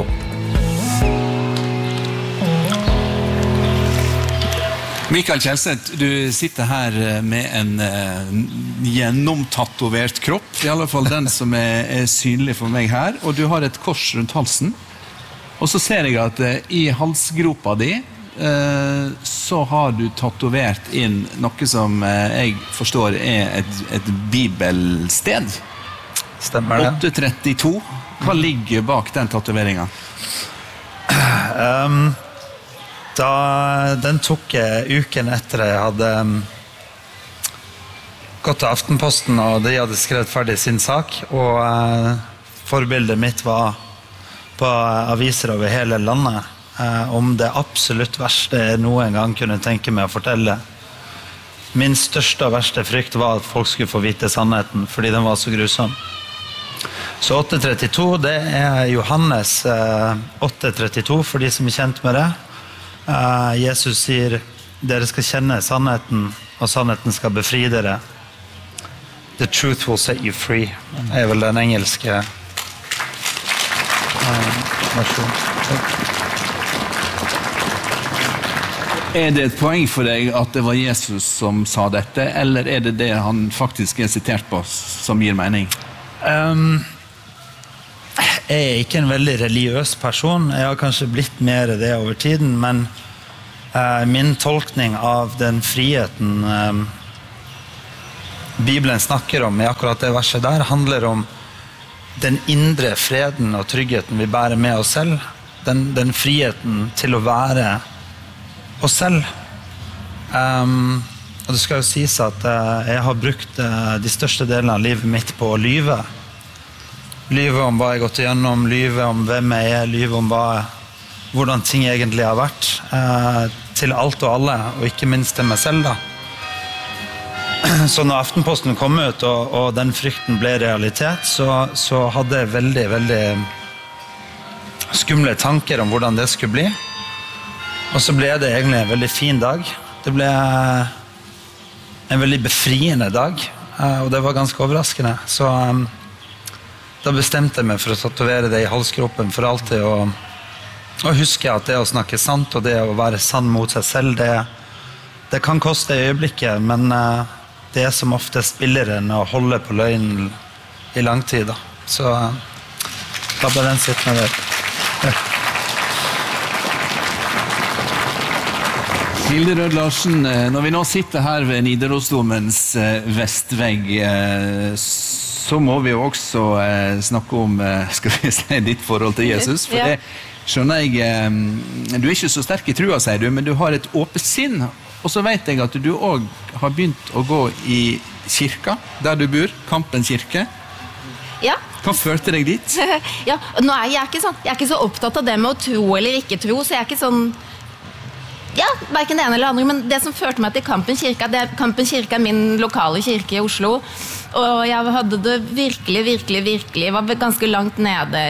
Mikael Kjelseth, du sitter her med en gjennomtatovert kropp, i alle fall den som er synlig for meg her, og du har et kors rundt halsen. Og så ser jeg at i halsgropa di så har du tatovert inn noe som jeg forstår er et bibelsted. Stemmer det. 832. Hva ligger bak den tatoveringen? Den tok jeg uken etter jeg hadde gått til Aftenposten, og de hadde skrevet ferdig sin sak, og forbildet mitt var på aviser over hele landet om det absolutt verste jeg noen gang kunne tenke meg å fortelle. Min største og verste frykt var at folk skulle få vite sannheten, fordi den var så grusom. Så 832, det er Johannes 832, for de som er kjent med det. Jesus sier, dere skal kjenne sannheten, og sannheten skal befri dere. The truth will set you free, er vel den engelske versjonen. Er det et poeng for deg at det var Jesus som sa dette, eller er det det han faktisk er sitert på som gir mening? er ikke en veldig religiøs person. Jeg har kanskje blitt mer det over tiden, men min tolkning av den friheten Bibelen snakker om I akkurat det verset der, handler om den indre freden og tryggheten vi bærer med oss selv. Den friheten til å være oss selv. Og det skal jo sies at jeg har brukt de største delene av livet mitt på å lyve. Lyve om hva jeg har gått igjennom, lyve om hvem jeg er, lyve om hvordan ting egentlig har vært. Til alt og alle, og ikke minst til meg selv da. Så når Aftenposten kom ut, og den frykten ble realitet, så hadde jeg veldig, veldig skumle tanker om hvordan det skulle bli. Og så ble det egentlig en veldig fin dag. Det ble en veldig befriende dag, og det var ganske overraskende. Så da bestemte jeg meg for å tatovere det I halskroppen for alltid, og huske at det å snakke sant, og det å være sann mot seg selv, det kan koste I øyeblikket, men det som oftest billigere enn å holde på løgnen I lang tid. Da. Så da ble den sittende der. Hilde Rød Larsen, når vi nå sitter her ved Nidarosdomens vestvegg, så må vi jo også snakke om, skal vi si, ditt forhold til Jesus, for det skjønner jeg, du ikke så sterk I trua, sier du, men du har et åpent sinn, og så vet jeg at du også har begynt å gå I kirka, der du bor, Kampen kirke. Ja. Hva førte deg dit? Ja, nå jeg ikke så opptatt av det med å tro eller ikke tro, så jeg ikke sånn, ja, hverken det ene eller andre, men det som førte meg til Kampen kirke, Kampen kirke min lokale kirke I Oslo, og jeg hadde det virkelig, var ganske langt nede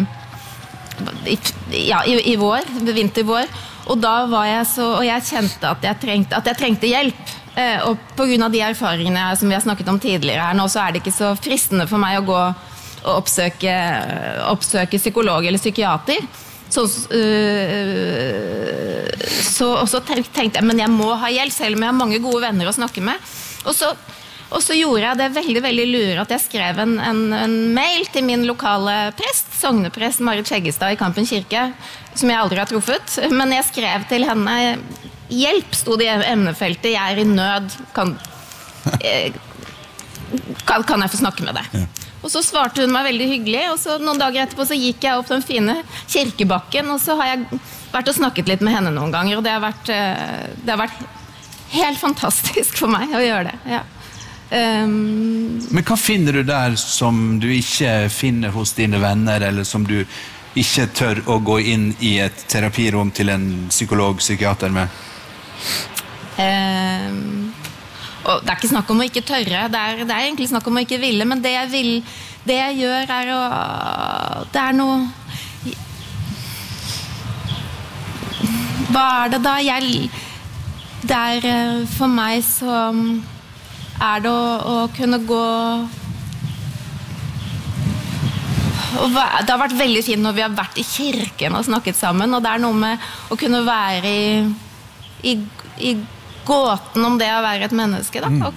I vår, vintervår, og da var jeg så, og jeg kjente at jeg trengte hjelp, og på grunn av de erfaringene som vi har snakket om tidligere her nå, så det ikke så fristende for meg å gå og oppsøke psykolog eller psykiater, så tenkte jeg, men jeg må ha hjelp, selv om jeg har mange gode venner å snakke med, og så gjorde jeg det veldig, veldig lure at jeg skrev en mail til min lokale prest, sogneprest Marit Skjeggestad I Kampen kirke, som jeg aldri har truffet, men jeg skrev til henne, hjelp stod I emnefeltet, jeg I nød, kan jeg få snakke med deg? Ja. Og så svarte hun meg veldig hyggelig, og så noen dager etterpå så gikk jeg opp den fine kirkebakken, og så har jeg vært og snakket litt med henne noen ganger, og det har vært helt fantastisk for meg å gjøre det, ja. Men hva finner du der som du ikke finner hos dine venner, eller som du ikke tør å gå inn I et terapirom til en psykolog, psykiater med? Og det ikke snakk om å ikke tørre, det egentlig snakk om å ikke ville, men det jeg gjør det noe, hva det da? For meg så det å kunne gå, og det har vært veldig fint når vi har vært I kirken og snakket sammen, og det noe med å kunne være I gåten om det å være et menneske da,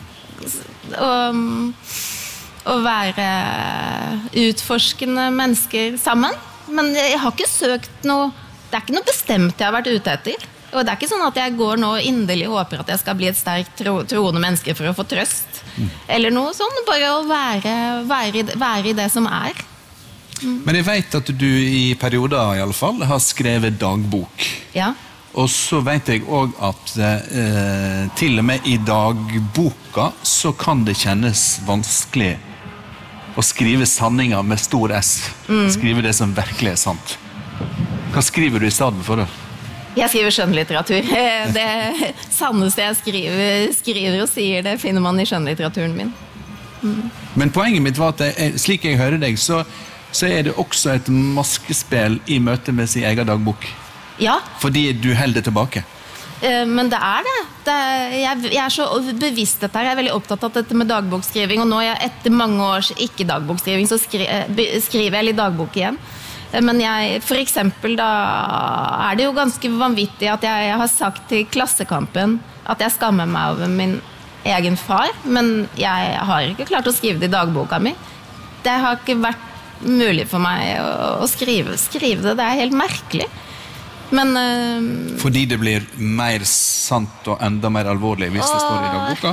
og være utforskende mennesker sammen, men jeg har ikke søkt noe, det ikke noe bestemt jeg har vært ute etter, og det ikke sånn at jeg går nå inderlig og håper at jeg skal bli et sterkt troende menneske for å få trøst, eller noe sånn, bare å være I det som Men jeg vet at du I perioder I alle fall har skrevet dagbok. Ja. Og så vet jeg også at til og med I dagboka så kan det kjennes vanskelig å skrive sanninger med stor S. Skrive det som virkelig sant. Hva skriver du I stedet for det? Jeg skriver skjønnlitteratur. Det sanneste jeg skriver og sier, det finner man I skjønnlitteraturen min. Men poenget mitt var at slik jeg hører deg, så det også et maskespill I møte med sin egen dagbok. Ja. Fordi du holder det tilbake. Men det det. Jeg så bevisst dette her. Jeg veldig opptatt av dette med dagbokskriving, og nå etter mange års ikke dagbokskriving, så skriver jeg litt dagbok igjen. Men for eksempel da det jo ganske vanvittig at jeg har sagt til Klassekampen at jeg skammer meg over min egen far, men jeg har ikke klart å skrive det I dagboka mi. Det har ikke vært mulig for meg å skrive det. Det helt merkelig. Men fordi det blir mer sant og enda mer alvorlig hvis det står i dagboka?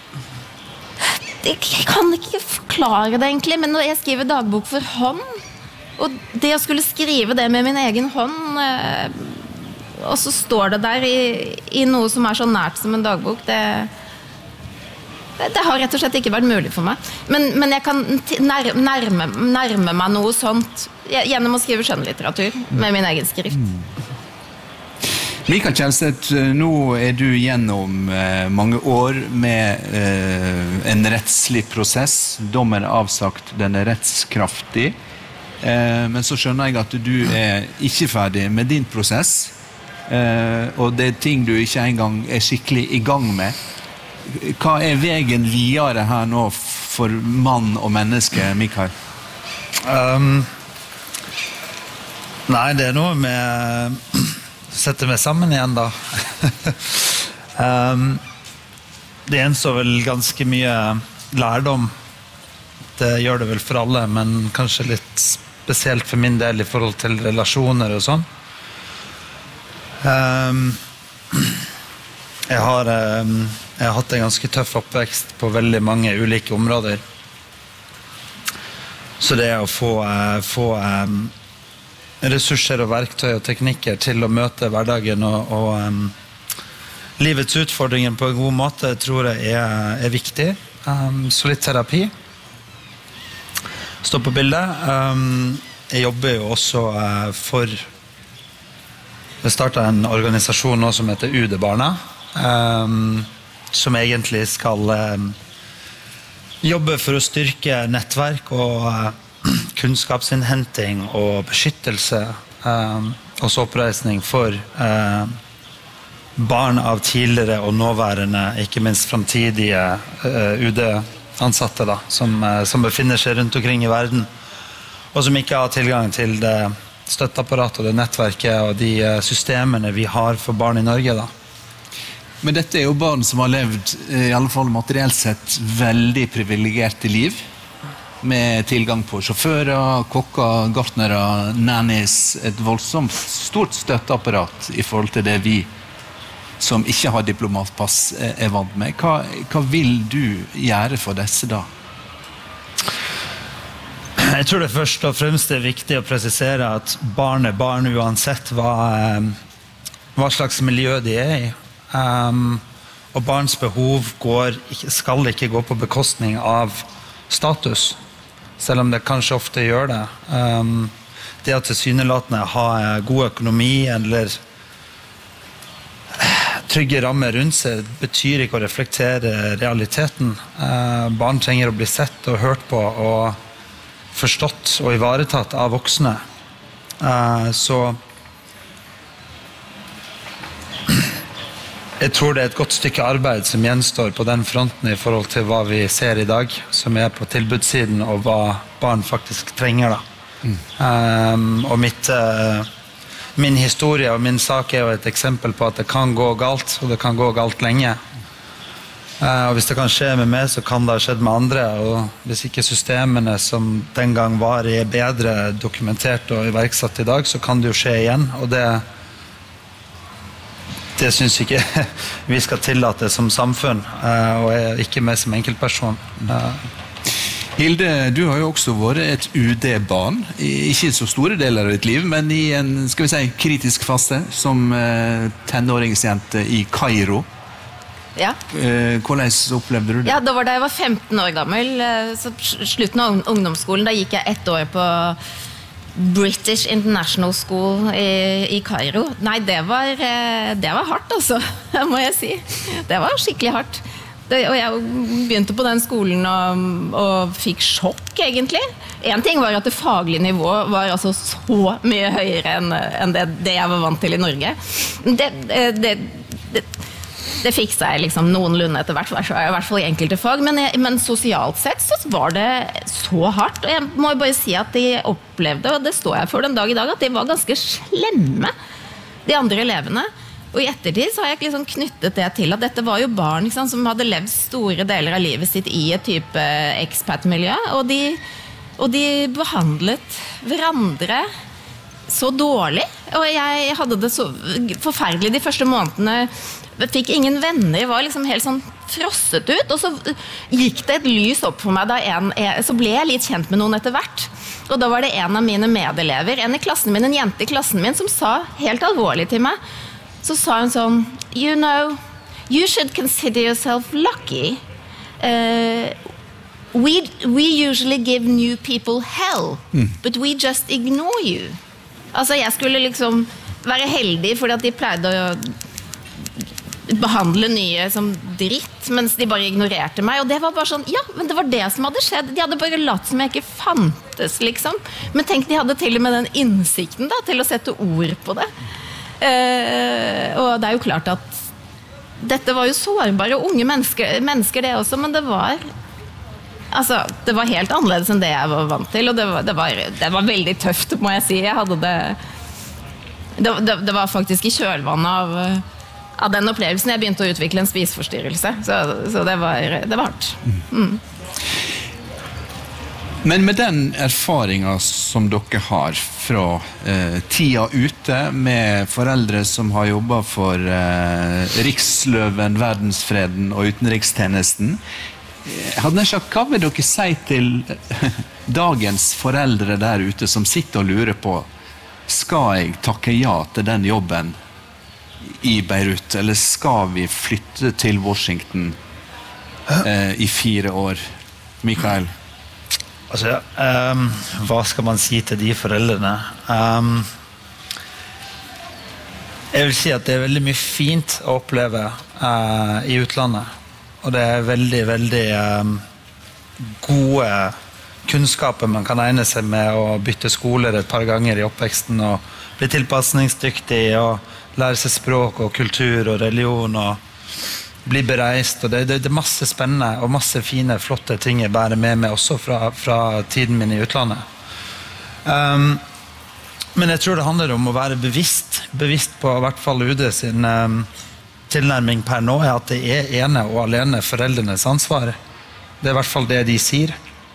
Jeg kan ikke forklare det egentlig, men når jeg skriver dagbok for hånd, og det å skulle skrive det med min egen hånd, og så står det der i noe som så nært som en dagbok, det har rett og slett ikke vært mulig for meg. Men jeg kan nærme meg noe sånt gjennom å skrive skjønnlitteratur med min egen skrift. Mikael Kjellstedt, nå du gjennom mange år med en rettslig prosess. Dommen avsagt, den rettskraftig. Men så skjønner jeg at du ikke ferdig med din prosess, og det ting du ikke engang skikkelig i gang med. Hva veien videre her nå for mann og menneske, Mikael? Nei, det noe med sette meg sammen igjen da. Det gjenstår vel ganske mye lærdom. Det gjør det vel for alle, men kanskje litt spesielt for min del i forhold til relasjoner og sånn. Jeg har hatt en ganske tøff oppvekst på veldig mange ulike områder. Så det å få ressurser og verktøy og teknikker til å møte hverdagen og livets utfordringer på en god måte tror jeg viktig. Så litt terapi. Stå på bildet. Jeg jobber jo også jeg startet en organisasjon nå som heter UD-barna, som egentlig skal jobbe for å styrke nettverk og kunnskapsinnhenting og beskyttelse og så oppreisning for barn av tidligere og nåværende, ikke minst fremtidige UD-ansatte da, som befinner seg rundt omkring i verden, og som ikke har tilgang til det støtteapparatet og det nettverket og de systemene vi har for barn i Norge da. Men dette jo barn som har levd, i alle fall materielt sett, veldig privilegerte liv, med tilgang på sjåfører, kokker, gartnere, nannies, et voldsomt stort støtteapparat i forhold til det vi som ikke har diplomatpass vant med. Hva vil du gjøre for disse da? Jeg tror det først og fremst viktig å presisere at barn barn uansett hva slags miljø de i. Og barns behov skal ikke gå på bekostning av status, selv om det kanskje ofte gjør det. Det at tilsynelatende ha god økonomi eller trygge rammer rundt seg betyr ikke å reflektere realiteten. Barn trenger å bli sett og hørt på og forstått og ivaretatt av voksne. Så jeg tror det et godt stykke arbeid som gjenstår på den fronten i forhold til hva vi ser i dag, som på tilbudssiden, og hva barn faktisk trenger da. Og min historie og min sak jo et eksempel på at det kan gå galt, og det kan gå galt lenge. Og hvis det kan skje med meg, så kan det ha skjedd med andre, og hvis ikke systemene som den gang var bedre dokumentert og iverksatt i dag, så kan det jo skje igjen, og det synes ikke vi skal tillate som samfunn, og ikke meg som enkeltperson. Hilde, du har jo også vært et UD-barn, ikke så store deler av ditt liv, men i en, skal vi si, kritisk fase som tenåringsjente i Kairo. Ja. Hvordan opplevde du det? Ja, da var jeg var 15 år gammel, så slutten av ungdomsskolen, da gikk jeg 1 år på British International School i Kairo. Nei, det var hardt altså, må jeg si. Det var skikkelig hardt. Og jeg begynte på den skolen og fikk sjokk egentlig. En ting var at det faglige nivået var altså så mye høyere enn det jeg var vant til i Norge. Det fikk seg liksom noenlunde etter hvert, i hvert fall i enkelte fag, men sosialt sett så var det så hardt, og jeg må bare si at de opplevde, og det står jeg for den dag i dag, at de var ganske slemme, de andre elevene. Og i ettertid så har jeg liksom knyttet det til at dette var jo barn, ikke sant, som hadde levd store deler av livet sitt i et type expat-miljø, og og de behandlet hverandre så dårlig, og jeg hadde det så forferdelig de første månedene. Jeg fikk ingen venner, var liksom helt sånn frosset ut, og så gikk det et lys opp for meg så ble jeg litt kjent med noen etter hvert. Og da var det en av mine medelever, en i klassen min, en jente i klassen min, som sa helt alvorlig til meg, så sa hun sånn, you know, you should consider yourself lucky. We usually give new people hell, but we just ignore you. Altså, jeg skulle liksom være heldig, fordi at de pleide å behandle nye som dritt, mens de bare ignorerte meg, og det var bare sånn, ja, men det var det som hadde skjedd, de hadde bare latt som jeg ikke fantes, liksom, men tenk, de hadde til og med den innsikten da, til å sette ord på det, og det jo klart at dette var jo sårbare unge mennesker det også, men det var helt annerledes enn det jeg var vant til, og det var veldig tøft, må jeg si, jeg hadde det var faktisk i kjølvannet av den opplevelsen jeg begynte å utvikle en spiseforstyrrelse, så det var hardt. Men med den erfaringen som dere har fra tida ute med foreldre som har jobbet for Riksløven, Verdensfreden og Utenrikstjenesten, hadde jeg sagt, hva vil dere si til dagens foreldre der ute som sitter og lurer på, skal jeg takke ja til den jobben i Beirut, eller skal vi flytte til Washington i 4 år? Mikael? Altså, hva skal man si til de foreldrene? Jeg vil si at det veldig mye fint å oppleve i utlandet, og det veldig, veldig gode kunnskaper man kan egne seg med å bytte skoler et par ganger i oppveksten og bli tilpasningsdyktig og lære seg språk og kultur og religion og bli bereist, og det masse spennende og masse fine, flotte ting jeg bærer med meg også fra tiden min i utlandet. Men jeg tror det handler om å være bevisst på i hvert fall UD sin tilnærming per nå, at det ene og alene foreldrenes ansvar. Det i hvert fall det de sier.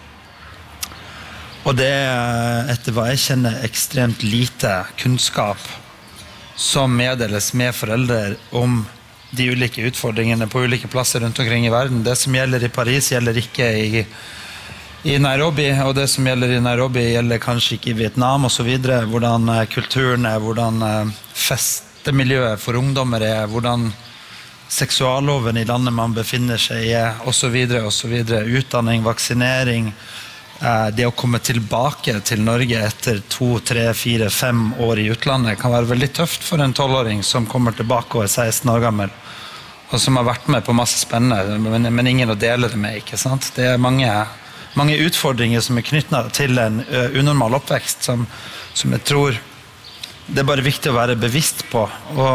Og det etter hva jeg kjenner ekstremt lite kunnskap som meddeles med foreldre om de ulike utfordringene på ulike plasser rundt omkring i verden. Det som gjelder i Paris gjelder ikke i Nairobi, og det som gjelder i Nairobi gjelder kanskje ikke i Vietnam og så videre. Hvordan kulturen hvordan festemiljøet for ungdommer hvordan seksualloven i landet man befinner seg i og så videre, og så videre. Utdanning, vaksinering, det å komme tilbake til Norge etter 2, 3, 4, 5 år i utlandet kan være veldig tøft for en 12-åring som kommer tilbake og 16 år gammel, og som har vært med på masse spennende, men ingen å dele det med, ikke sant? Det mange utfordringer som knyttet til en unormal oppvekst, som jeg tror det bare viktig å være bevisst på,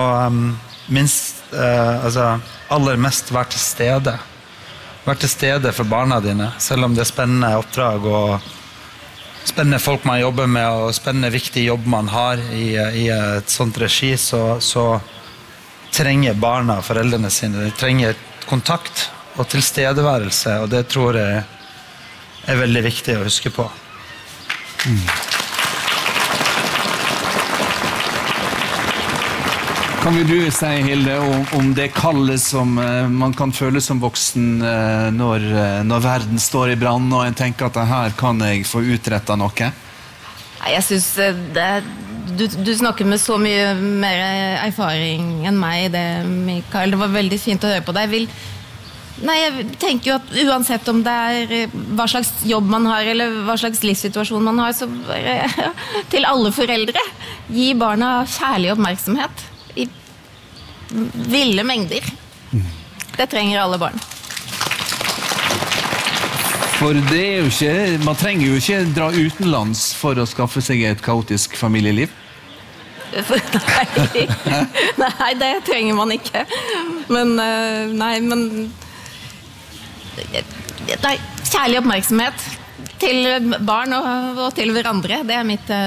og aller mest være til stede. Vær til stede for barna dine, selv om det spennende oppdrag og spennende folk man jobber med og spennende viktig jobb man har i et sånt regi, så trenger barna foreldrene sine. De trenger kontakt og tilstedeværelse, og det tror jeg veldig viktig å huske på. Kan du si, Hilde, om det kallet som man kan føle som voksen når verden står i brann, og en tenker at her kan jeg få utrettet noe? Jeg synes du snakker med så mye mer erfaring enn meg, Mikael. Det var veldig fint å høre på deg. Jeg tenker jo at uansett om det hva slags jobb man har, eller hva slags livssituasjon man har, så til alle foreldre, gi barna kjærlig oppmerksomhet i ville mengder. Det trenger alle barn. For det jo ikke, man trenger jo ikke dra utenlands for å skaffe seg et kaotisk familieliv. Nei, det trenger man ikke. Men kjærlig oppmerksomhet til barn og til hverandre, det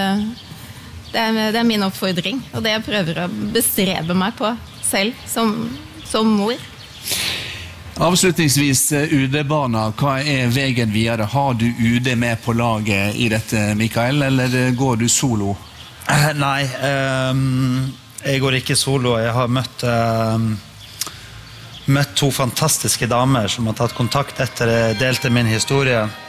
er min oppfordring, og det jeg prøver å bestrebe meg på selv som mor. Avslutningsvis, UD-bana, hva veien videre? Har du UD med på laget i dette, Mikael, eller går du solo? Nei, jeg går ikke solo. Jeg har møtt to fantastiske damer som har tatt kontakt etter jeg delte min historie.